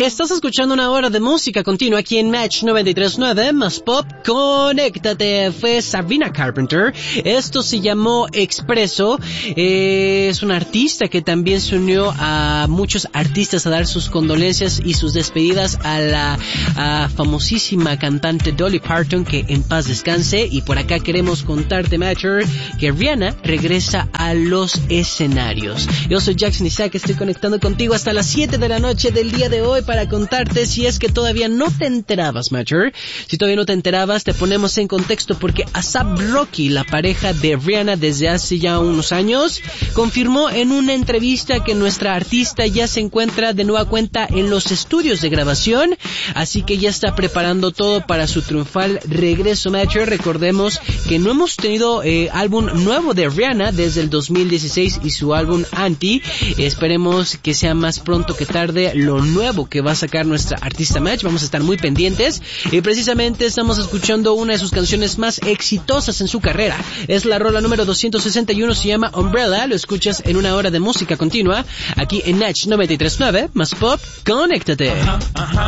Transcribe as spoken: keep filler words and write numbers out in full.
Estás escuchando una hora de música continua aquí en Match noventa y tres punto nueve, más pop, conéctate. Fue Sabrina Carpenter. Esto se llamó Expreso. Eh, es una artista que también se unió a muchos artistas a dar sus condolencias y sus despedidas a la a famosísima cantante Dolly Parton, que en paz descanse. Y por acá queremos contarte, Matcher, que Rihanna regresa a los escenarios. Yo soy Jackson Isaac, estoy conectando contigo hasta las siete de la noche del día de hoy para contarte, si es que todavía no te enterabas, Matcher. Si todavía no te enterabas, te ponemos en contexto porque A$AP Rocky, la pareja de Rihanna desde hace ya unos años, confirmó en una entrevista que nuestra artista ya se encuentra de nueva cuenta en los estudios de grabación, así que ya está preparando todo para su triunfal regreso, Matcher. Recordemos que no hemos tenido eh, álbum nuevo de Rihanna desde el dos mil dieciséis y su álbum Anti. Esperemos que sea más pronto que tarde lo nuevo que va a sacar nuestra artista Match. Vamos a estar muy pendientes y precisamente estamos escuchando una de sus canciones más exitosas en su carrera. Es la rola número doscientos sesenta y uno, se llama Umbrella. Lo escuchas en una hora de música continua aquí en Match noventa y tres punto nueve, más pop, conéctate. Ajá, ajá.